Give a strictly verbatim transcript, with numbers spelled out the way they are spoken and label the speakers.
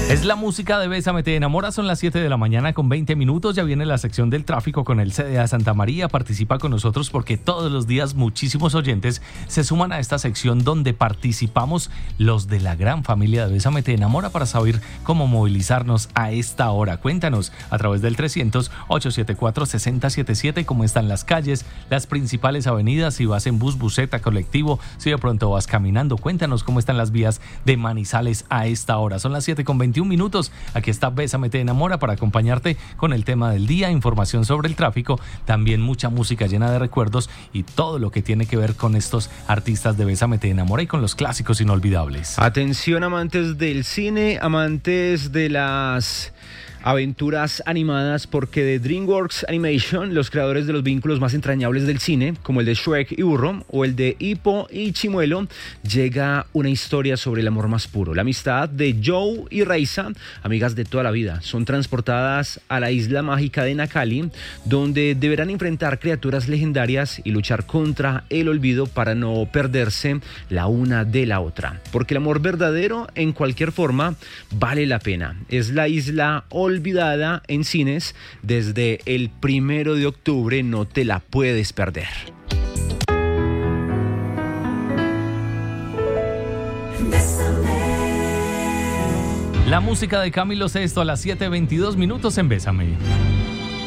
Speaker 1: Es la música de Bésame Te Enamora, son las siete de la mañana con veinte minutos, ya viene la sección del tráfico con el C D A Santa María. Participa con nosotros porque todos los días muchísimos oyentes se suman a esta sección donde participamos los de la gran familia de Bésame Te Enamora para saber cómo movilizarnos a esta hora. Cuéntanos a través del trescientos, ochocientos setenta y cuatro, sesenta setenta y siete cómo están las calles, las principales avenidas, si vas en bus, buseta, colectivo, si de pronto vas caminando. Cuéntanos cómo están las vías de Manizales a esta hora. Son las siete con veintiún minutos. Aquí está Bésame Te Enamora para acompañarte con el tema del día, información sobre el tráfico, también mucha música llena de recuerdos y todo lo que tiene que ver con estos artistas de Bésame Te Enamora y con los clásicos inolvidables.
Speaker 2: Atención, amantes del cine, amantes de las aventuras animadas, porque de DreamWorks Animation, los creadores de los vínculos más entrañables del cine, como el de Shrek y Burro o el de Hippo y Chimuelo, llega una historia sobre el amor más puro. La amistad de Joe y Raisa, amigas de toda la vida, son transportadas a la isla mágica de Nakali, donde deberán enfrentar criaturas legendarias y luchar contra el olvido para no perderse la una de la otra. Porque el amor verdadero, en cualquier forma, vale la pena. Es La Isla Olvidada en cines desde el primero de octubre, no te la puedes perder.
Speaker 1: La música de Camilo Sesto a las siete veintidós minutos en Bésame.